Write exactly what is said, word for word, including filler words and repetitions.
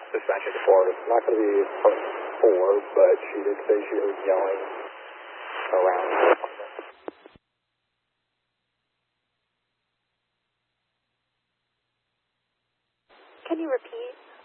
suspension for it. It's not going to be part four, but she did say she was yelling around. Can you repeat?